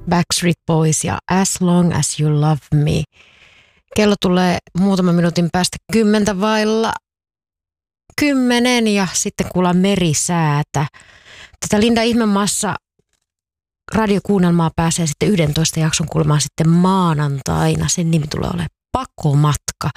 Backstreet Boys ja As Long As You Love Me. Kello tulee muutaman minuutin päästä 10:10 ja sitten kuullaan merisäätä. Tätä Linda Ihmemassa radiokuunnelmaa pääsee sitten 11 jakson kuulemaan sitten maanantaina. Sen nimi tulee olemaan Pakomatka.